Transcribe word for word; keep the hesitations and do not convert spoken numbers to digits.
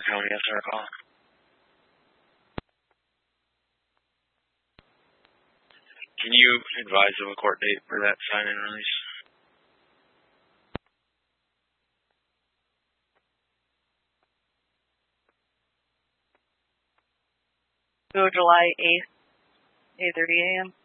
County after our call. Can you advise of a court date for that sign-in release? So July eighth, eight thirty a m